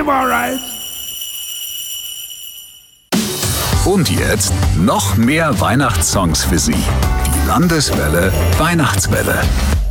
alright. Und jetzt noch mehr Weihnachtssongs für Sie. Die Landeswelle Weihnachtswelle.